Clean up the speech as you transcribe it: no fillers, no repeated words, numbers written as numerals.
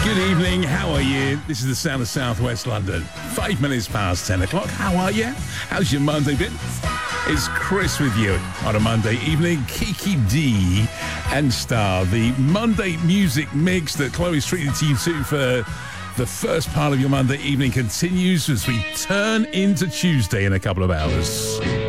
Good evening, how are you? This is the sound of Southwest London. 5 minutes past 10 o'clock. How are you? How's your Monday been? It's Chris with you on a Monday evening. Kiki D and Star, the Monday music mix that Chloe's treated to you to for the first part of your Monday evening continues as we turn into Tuesday in a couple of hours.